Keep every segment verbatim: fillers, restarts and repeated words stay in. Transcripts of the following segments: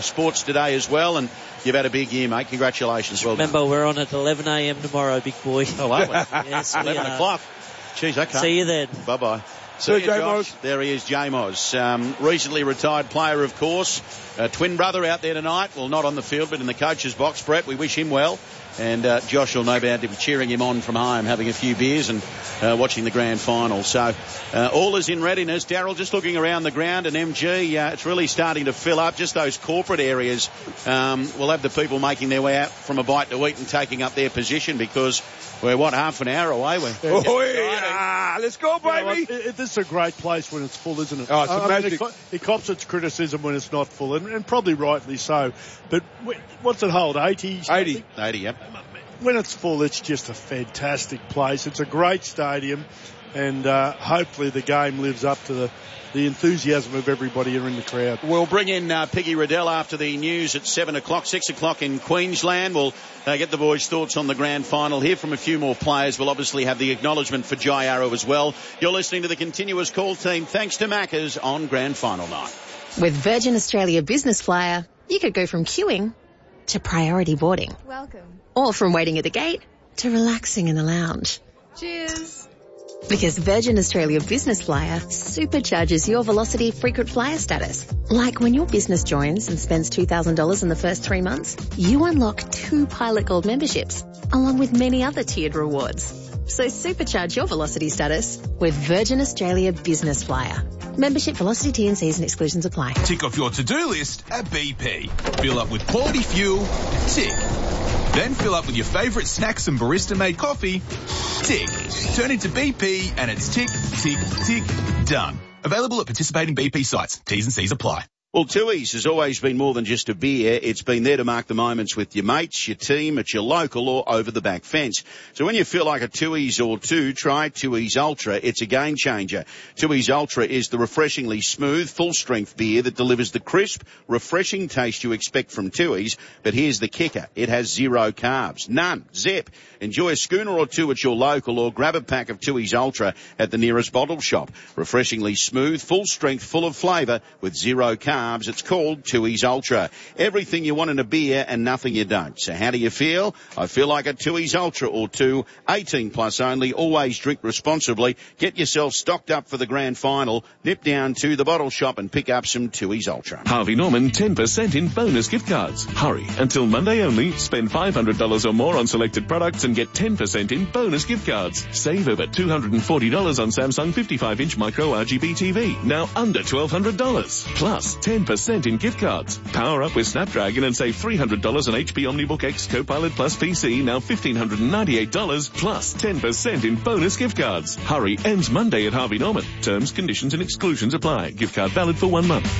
Sports today as well, and you've had a big year, mate. Congratulations. Well Remember, done. we're on at eleven a.m. tomorrow, big boy. Oh, are we? Yes, we eleven are. o'clock. Jeez, okay. See you then. Bye-bye. See you, See you, Josh. J-Moz. There he is, J-Moz. Um, recently retired player, of course. A twin brother out there tonight. Well, not on the field, but in the coach's box. Brett, we wish him well. And uh, Josh will no doubt be cheering him on from home, having a few beers and uh, watching the grand final. So uh, all is in readiness. Darryl, just looking around the ground, and M G, uh, it's really starting to fill up. Just those corporate areas. Um, we'll have the people making their way out from a bite to eat and taking up their position, because we're, what, half an hour away? We're Oh, yeah. Let's go, You know baby. what, it, this is a great place when it's full, isn't it? Oh, it's I- I mean, magic. it, co- it cops its criticism when it's not full, and, and probably rightly so. But w- what's it hold? eighty? eighty. eighty, yep. When it's full, it's just a fantastic place. It's a great stadium, and uh, hopefully the game lives up to the, the enthusiasm of everybody in the crowd. We'll bring in uh, Piggy Riddell after the news at seven o'clock, six o'clock in Queensland. We'll uh, get the boys' thoughts on the grand final, hear from a few more players. We'll obviously have the acknowledgement for Jai Arrow as well. You're listening to the Continuous Call team, thanks to Macca's on grand final night. With Virgin Australia Business Flyer, you could go from queuing to priority boarding. Welcome. Or from waiting at the gate to relaxing in the lounge. Cheers. Because Virgin Australia Business Flyer supercharges your Velocity frequent flyer status. Like when your business joins and spends two thousand dollars in the first three months, you unlock two Pilot Gold memberships, along with many other tiered rewards. So supercharge your Velocity status with Virgin Australia Business Flyer. Membership, Velocity, T and Cs and exclusions apply. Tick off your to-do list at B P. Fill up with quality fuel. Tick. Then fill up with your favourite snacks and barista-made coffee. Tick. Turn into B P and it's tick, tick, tick, done. Available at participating B P sites. T's and C's apply. Well, Tooheys has always been more than just a beer. It's been there to mark the moments with your mates, your team, at your local or over the back fence. So when you feel like a Tooheys or two, try Tooheys Ultra. It's a game changer. Tooheys Ultra is the refreshingly smooth, full-strength beer that delivers the crisp, refreshing taste you expect from Tooheys. But here's the kicker. It has zero carbs. None. Zip. Enjoy a schooner or two at your local or grab a pack of Tooheys Ultra at the nearest bottle shop. Refreshingly smooth, full strength, full of flavour with zero carbs. It's called Tooheys Ultra. Everything you want in a beer and nothing you don't. So how do you feel? I feel like a Tooheys Ultra or two. eighteen plus only. Always drink responsibly. Get yourself stocked up for the grand final. Nip down to the bottle shop and pick up some Tooheys Ultra. Harvey Norman ten percent in bonus gift cards. Hurry. Until Monday only, spend five hundred dollars or more on selected products and get ten percent in bonus gift cards. Save over two hundred forty dollars on Samsung fifty-five inch micro R G B T V. Now under twelve hundred dollars. Plus ten percent in gift cards. Power up with Snapdragon and save three hundred dollars on H P OmniBook X Copilot Plus P C. Now one thousand five hundred ninety-eight dollars plus ten percent in bonus gift cards. Hurry. Ends Monday at Harvey Norman. Terms, conditions and exclusions apply. Gift card valid for one month.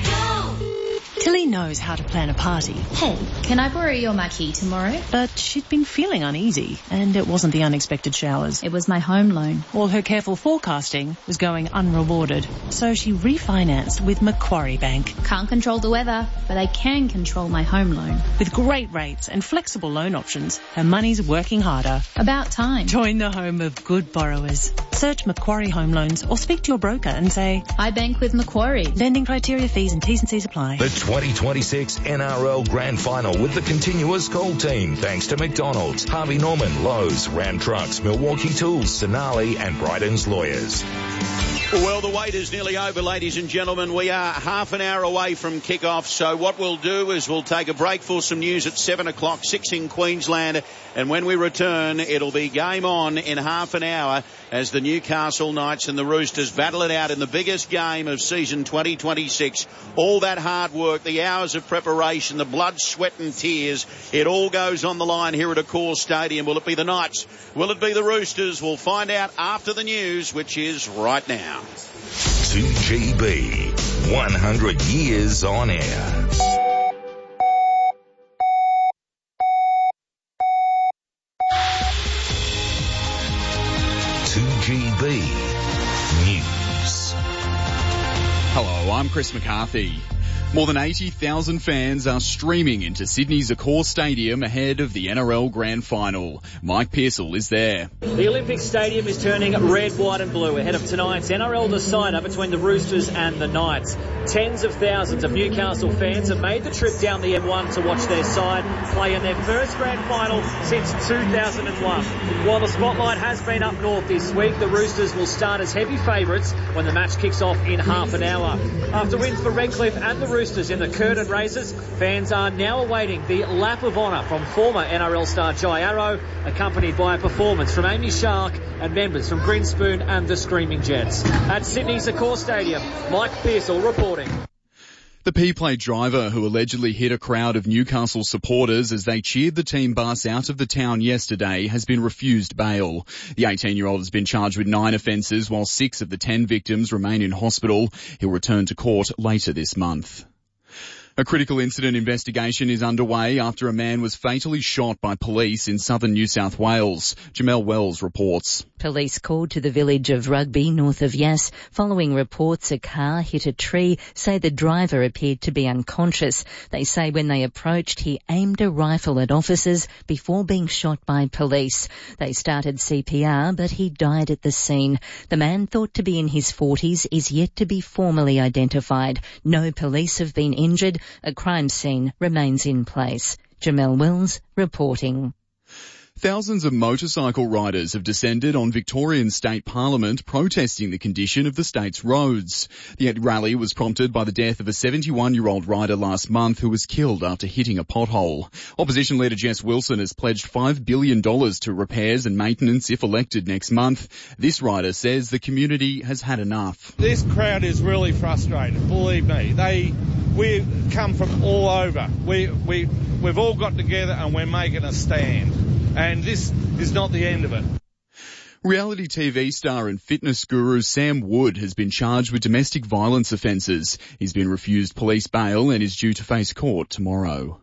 Tilly knows how to plan a party. Hey, can I borrow your marquee tomorrow? But she'd been feeling uneasy, and it wasn't the unexpected showers. It was my home loan. All her careful forecasting was going unrewarded, so she refinanced with Macquarie Bank. Can't control the weather, but I can control my home loan. With great rates and flexible loan options, her money's working harder. About time. Join the home of good borrowers. Search Macquarie Home Loans or speak to your broker and say, I bank with Macquarie. Lending criteria, fees and T's and C's apply. The twenty twenty-six N R L Grand Final with the Continuous Call team, thanks to McDonald's, Harvey Norman, Lowe's, Ram Trucks, Milwaukee Tools, Sonali and Bryden's Lawyers. Well, the wait is nearly over, ladies and gentlemen. We are half an hour away from kick-off, so what we'll do is we'll take a break for some news at seven o'clock, six in Queensland, and when we return, it'll be game on in half an hour as the Newcastle Knights and the Roosters battle it out in the biggest game of season twenty twenty-six. All that hard work, the hours of preparation, the blood, sweat and tears, it all goes on the line here at Accor Stadium. Will it be the Knights? Will it be the Roosters? We'll find out after the news, which is right now. two G B, one hundred years on air. two G B News. Hello, I'm Chris McCarthy. More than eighty thousand fans are streaming into Sydney's Accor Stadium ahead of the N R L Grand Final. Mike Pearsall is there. The Olympic Stadium is turning red, white and blue ahead of tonight's N R L decider between the Roosters and the Knights. Tens of thousands of Newcastle fans have made the trip down the M one to watch their side play in their first Grand Final since two thousand one. While the spotlight has been up north this week, the Roosters will start as heavy favourites when the match kicks off in half an hour. After wins for Redcliffe and the Roosters in the curtain races, fans are now awaiting the lap of honour from former N R L star Jai Arrow, accompanied by a performance from Amy Shark and members from Grinspoon and the Screaming Jets. At Sydney's Accor Stadium, Mike Pearsall reporting. The P-Plate driver who allegedly hit a crowd of Newcastle supporters as they cheered the team bus out of the town yesterday has been refused bail. The eighteen-year-old has been charged with nine offences while six of the ten victims remain in hospital. He'll return to court later this month. A critical incident investigation is underway after a man was fatally shot by police in southern New South Wales. Jamelle Wells reports. Police called to the village of Rugby, north of Yass, following reports a car hit a tree, say the driver appeared to be unconscious. They say when they approached, he aimed a rifle at officers before being shot by police. They started C P R, but he died at the scene. The man, thought to be in his forties, is yet to be formally identified. No police have been injured. A crime scene remains in place. Jamelle Wells reporting. Thousands of motorcycle riders have descended on Victorian State Parliament protesting the condition of the state's roads. The rally was prompted by the death of a seventy-one-year-old rider last month who was killed after hitting a pothole. Opposition leader Jess Wilson has pledged five billion dollars to repairs and maintenance if elected next month. This rider says the community has had enough. This crowd is really frustrated, believe me. They, we come from all over. We, we, we've all got together and we're making a stand. And this is not the end of it. Reality T V star and fitness guru Sam Wood has been charged with domestic violence offences. He's been refused police bail and is due to face court tomorrow.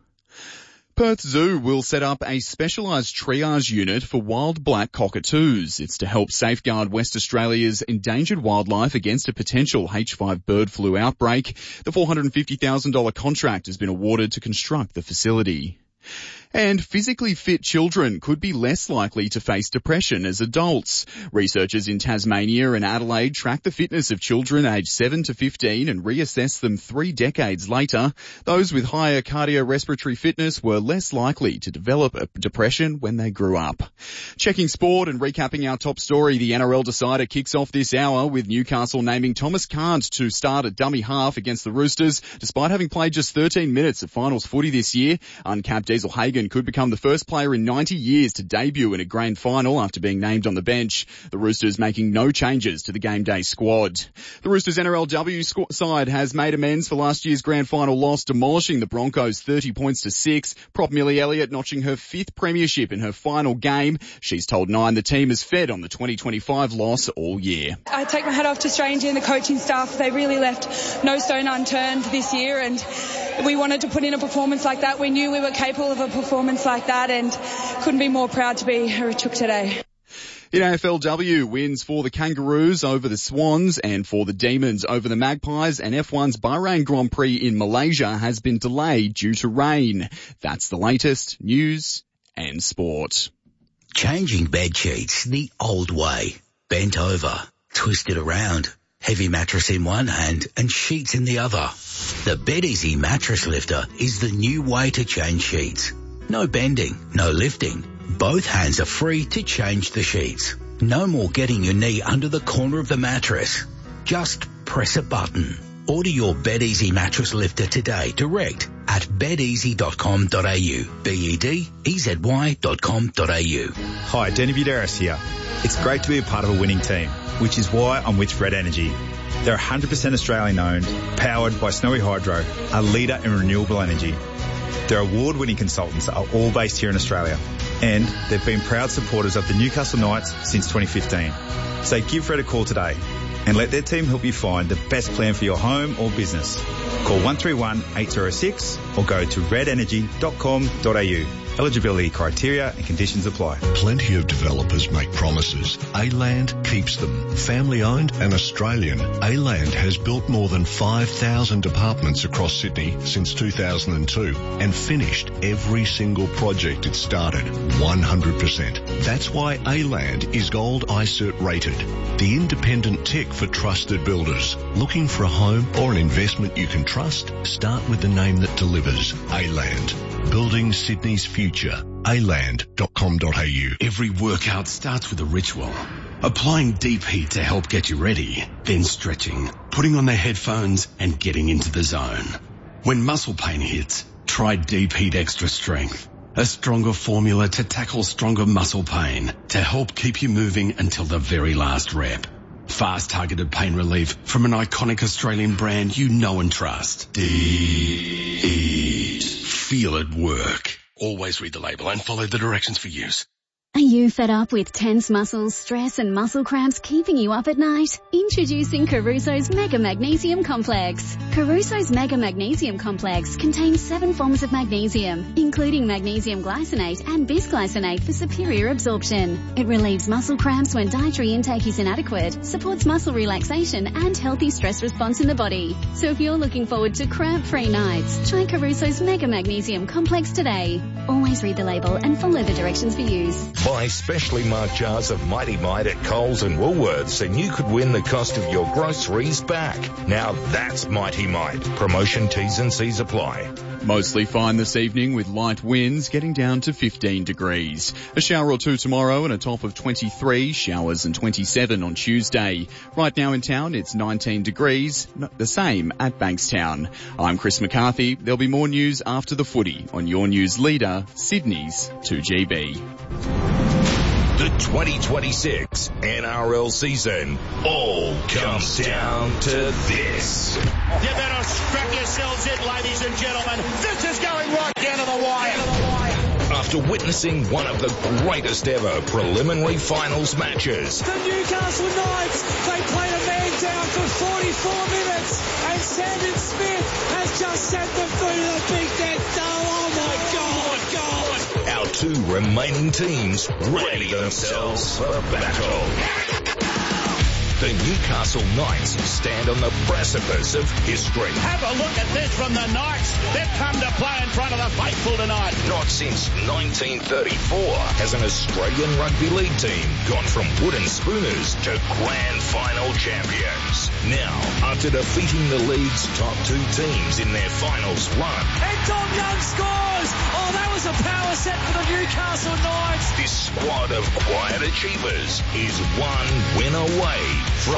Perth Zoo will set up a specialised triage unit for wild black cockatoos. It's to help safeguard West Australia's endangered wildlife against a potential H five bird flu outbreak. The four hundred fifty thousand dollars contract has been awarded to construct the facility. And physically fit children could be less likely to face depression as adults. Researchers in Tasmania and Adelaide track the fitness of children aged seven to fifteen and reassess them three decades later. Those with higher cardiorespiratory fitness were less likely to develop a depression when they grew up. Checking sport and recapping our top story, the N R L decider kicks off this hour with Newcastle naming Thomas Cant to start at dummy half against the Roosters. Despite having played just thirteen minutes of finals footy this year, uncapped Diesel Hagen could become the first player in ninety years to debut in a grand final after being named on the bench. The Roosters making no changes to the game day squad. The Roosters N R L W side has made amends for last year's grand final loss, demolishing the Broncos thirty points to six. Prop Millie Elliott notching her fifth premiership in her final game. She's told Nine the team has fed on the twenty twenty-five loss all year. I take my hat off to Strange and the coaching staff. They really left no stone unturned this year, and we wanted to put in a performance like that. We knew we were capable of a performance like that and couldn't be more proud to be a Rook today. In A F L W, wins for the Kangaroos over the Swans and for the Demons over the Magpies, and F one's Bahrain Grand Prix in Malaysia has been delayed due to rain. That's the latest news and sport. Changing bed sheets the old way. Bent over, twisted around, heavy mattress in one hand and sheets in the other. The BedEasy Mattress Lifter is the new way to change sheets. No bending, no lifting. Both hands are free to change the sheets. No more getting your knee under the corner of the mattress. Just press a button. Order your BedEasy Mattress Lifter today direct at bed easy dot com dot a u. B E D E Z Y dot com dot a u. Hi, Danny Buderis here. It's great to be a part of a winning team, which is why I'm with Red Energy. They're one hundred percent Australian owned, powered by Snowy Hydro, a leader in renewable energy. Their award-winning consultants are all based here in Australia, and they've been proud supporters of the Newcastle Knights since twenty fifteen. So give Red a call today and let their team help you find the best plan for your home or business. Call one three one, eight zero six or go to red energy dot com dot a u. Eligibility criteria and conditions apply. Plenty of developers make promises. A-Land keeps them. Family owned and Australian, A-Land has built more than five thousand apartments across Sydney since two thousand two and finished every single project it started one hundred percent. That's why A-Land is Gold I CERT rated. The independent tick for trusted builders. Looking for a home or an investment you can trust? Start with the name that delivers. A-Land. Building Sydney's future. A land dot com dot a u. Every workout starts with a ritual. Applying deep heat to help get you ready, then stretching, putting on the headphones and getting into the zone. When muscle pain hits, try Deep Heat Extra Strength. A stronger formula to tackle stronger muscle pain to help keep you moving until the very last rep. Fast targeted pain relief from an iconic Australian brand you know and trust. Deep Heat. Feel it work. Always read the label and follow the directions for use. Are you fed up with tense muscles, stress and muscle cramps keeping you up at night? Introducing Caruso's Mega Magnesium Complex. Caruso's Mega Magnesium Complex contains seven forms of magnesium, including magnesium glycinate and bisglycinate for superior absorption. It relieves muscle cramps when dietary intake is inadequate, supports muscle relaxation and healthy stress response in the body. So if you're looking forward to cramp-free nights, try Caruso's Mega Magnesium Complex today. Always read the label and follow the directions for use. Buy specially marked jars of Mighty Mite at Coles and Woolworths and you could win the cost of your groceries back. Now that's Mighty Mite. Promotion T's and C's apply. Mostly fine this evening with light winds getting down to fifteen degrees. A shower or two tomorrow and a top of twenty-three, showers and twenty-seven on Tuesday. Right now in town it's nineteen degrees, the same at Bankstown. I'm Chris McCarthy. There'll be more news after the footy on your news leader, Sydney's two G B. The twenty twenty-six N R L season all comes down to this. You better strap yourselves in, ladies and gentlemen. This is going right down to the wire. After witnessing one of the greatest ever preliminary finals matches. The Newcastle Knights, they played a man down for forty-four minutes, and Sandon Smith has just sent them through to the big net. Oh my God, God. Our two remaining teams ready themselves for battle. The Newcastle Knights stand on the precipice of history. Have a look at this from the Knights. They've come to play in front of the faithful tonight. Not since nineteen thirty-four has an Australian rugby league team gone from wooden spooners to grand final champions. Now, after defeating the league's top two teams in their finals run. And Dom Young scores! Oh, that was a power set for the Newcastle Knights. This squad of quiet achievers is one win away from